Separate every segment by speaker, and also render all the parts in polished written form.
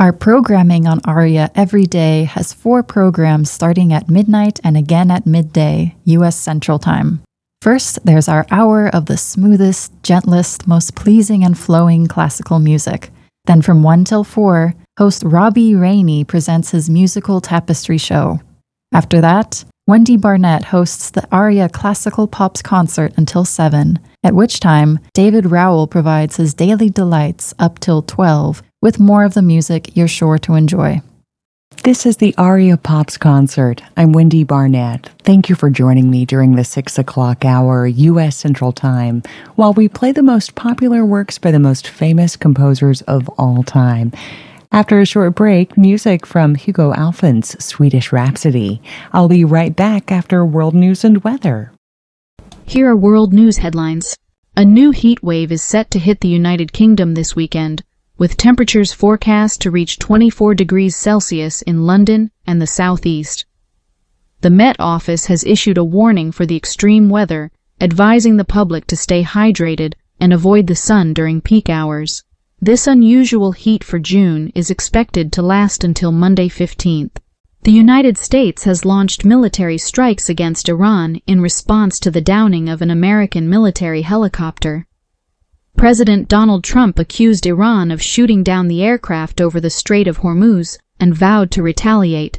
Speaker 1: Our programming on ARIA every day has 4 programs starting at midnight and again at midday, U.S. Central Time. First, there's our hour of the smoothest, gentlest, most pleasing and flowing classical music. Then from 1 till 4, host Robbie Rainey presents his musical tapestry show. After that, Wendy Barnett hosts the ARIA Classical Pops concert until 7, at which time David Rowell provides his daily delights up till 12, with more of the music you're sure to enjoy.
Speaker 2: This is the ARIA Pops concert. I'm Wendy Barnett. Thank you for joining me during the 6 o'clock hour U.S. Central Time, while we play the most popular works by the most famous composers of all time. After a short break, music from Hugo Alphonse' Swedish Rhapsody. I'll be right back after world news and weather.
Speaker 3: Here are world news headlines. A new heat wave is set to hit the United Kingdom this weekend, with temperatures forecast to reach 24 degrees Celsius in London and the southeast. The Met Office has issued a warning for the extreme weather, advising the public to stay hydrated and avoid the sun during peak hours. This unusual heat for June is expected to last until Monday 15th. The United States has launched military strikes against Iran in response to the downing of an American military helicopter. President Donald Trump accused Iran of shooting down the aircraft over the Strait of Hormuz and vowed to retaliate.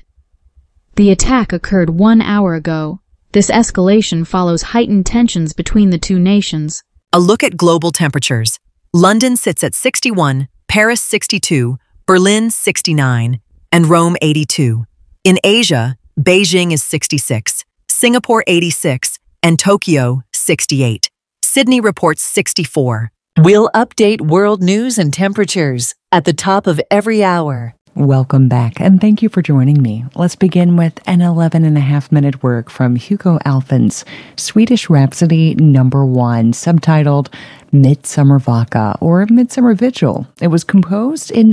Speaker 3: The attack occurred 1 hour ago. This escalation follows heightened tensions between the two nations.
Speaker 4: A look at global temperatures. London sits at 61, Paris 62, Berlin 69, and Rome 82. In Asia, Beijing is 66, Singapore 86, and Tokyo 68. Sydney reports 64.
Speaker 5: We'll update world news and temperatures at the top of every hour.
Speaker 2: Welcome back, and thank you for joining me. Let's begin with an 11.5-minute work from Hugo Alphonse' Swedish Rhapsody No. 1, subtitled Midsummer Vaka, or Midsummer Vigil. It was composed in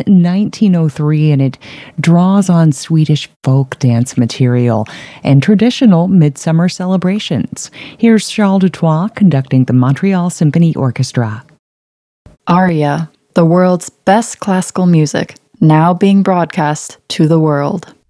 Speaker 2: 1903, and it draws on Swedish folk dance material and traditional midsummer celebrations. Here's Charles Dutoit conducting the Montreal Symphony Orchestra.
Speaker 1: ARIA, the world's best classical music, now being broadcast to the world.